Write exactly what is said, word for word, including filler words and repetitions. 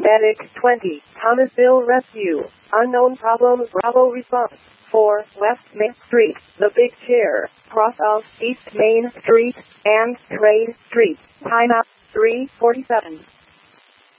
Medic twenty, Thomasville Rescue. Unknown problem, Bravo response. four, West Main Street, The Big Chair, cross of East Main Street and Trade Street. Timeout, three forty-seven.